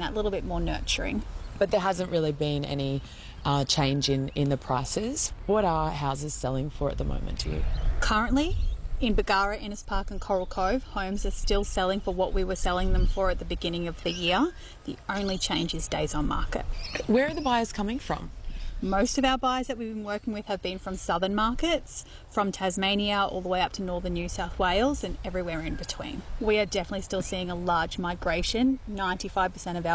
that little bit more nurturing. But there hasn't really been any change in the prices. What are houses selling for at the moment to you? Currently, in Bargara, Innes Park and Coral Cove, homes are still selling for what we were selling them for at the beginning of the year. The only change is days on market. Where are the buyers coming from? Most of our buyers that we've been working with have been from southern markets, from Tasmania all the way up to northern New South Wales and everywhere in between. We are definitely still seeing a large migration. 95% of our